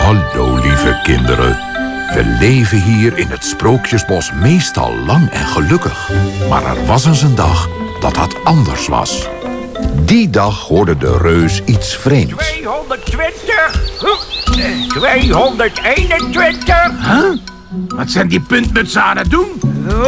Hallo, lieve kinderen. We leven hier in het Sprookjesbos meestal lang en gelukkig. Maar er was eens een dag dat dat anders was. Die dag hoorde de reus iets vreemds. 220. 221. Huh? Wat zijn die puntmutsen aan het doen?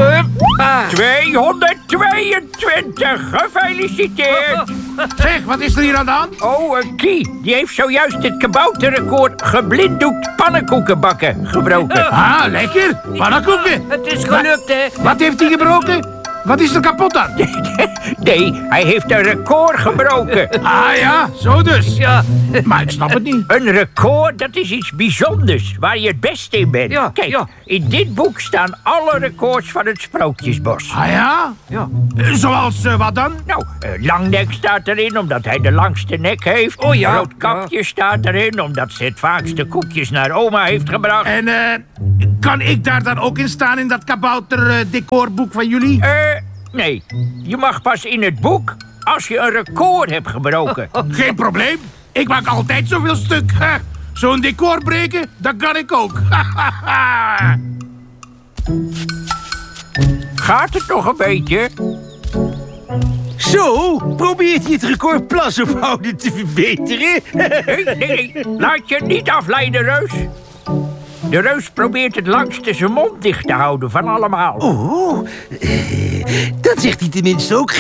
222. Gefeliciteerd. Zeg, wat is er hier aan de hand? Oh, Kie, die heeft zojuist het kabouterrecord geblinddoekt pannenkoeken bakken gebroken. Ah, lekker. Pannenkoeken. Het is gelukt, hè? Wat heeft hij gebroken? Wat is er kapot aan? Nee, hij heeft een record gebroken. Ah ja, zo dus. Ja. Maar ik snap het niet. Een record, dat is iets bijzonders, waar je het beste in bent. Ja, Kijk, ja. in dit boek staan alle records van het Sprookjesbos. Ah ja? Ja. Zoals wat dan? Nou, Langnek staat erin omdat hij de langste nek heeft. Oh ja, Roodkapje staat erin omdat ze het vaakste koekjes naar oma heeft gebracht. En kan ik daar dan ook in staan in dat kabouter decorboek van jullie? Nee, je mag pas in het boek als je een record hebt gebroken. Geen probleem. Ik maak altijd zoveel stuk. Zo'n decor breken, dat kan ik ook. Gaat het nog een beetje? Zo, probeert hij het record plas ophouden te verbeteren? Nee, laat je niet afleiden, Reus. De reus probeert het langste zijn mond dicht te houden van allemaal. Oh, dat zegt hij tenminste ook.